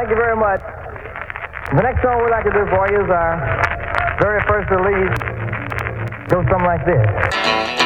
Thank you very much. The next song we'd like to do for you is our very first release. Goes something like this.